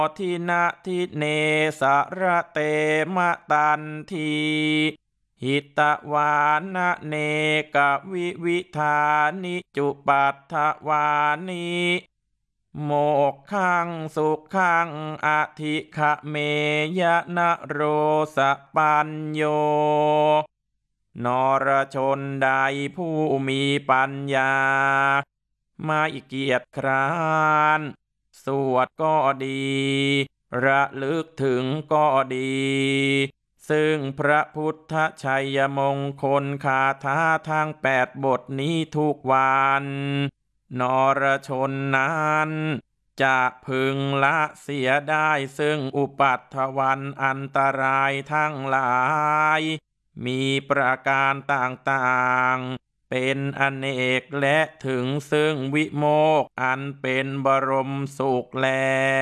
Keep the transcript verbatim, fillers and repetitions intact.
ทินะทิเนสระเตมะตันทีหิตวานะเนกวิวิธานิจุปัฏฐวานิโมกขังสุขังอธิขะเมยะนะโรสปัญโยนรชนใดผู้มีปัญญาไม่เกียจคร้านสวดก็ดีระลึกถึงก็ดีซึ่งพระพุทธชัยมงคลคาถาทั้งแปดบทนี้ทุกวันนรชนนั้นจะพึงละเสียได้ซึ่งอุปัฏฐวันอันตรายทั้งหลายมีประการต่างๆเป็นอเนกและถึงซึ่งวิโมกข์อันเป็นบรมสุขแล